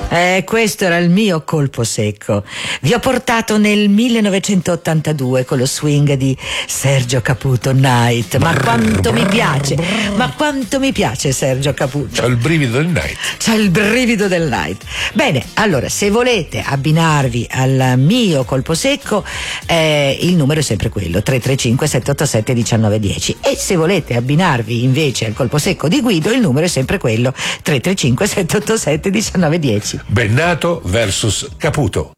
Questo era il mio colpo secco. Vi ho portato nel 1982 con lo swing di Sergio Caputo, Night. Ma quanto mi piace! Ma quanto mi piace Sergio Caputo. C'ho il brivido del Night. C'è il brivido del Night. Bene, allora, se volete abbinarvi al mio colpo secco, il numero è sempre quello, 335 787 1910. E se volete abbinarvi invece al colpo secco di Guido, il numero è sempre quello, 335 787 1910. Bennato versus Caputo.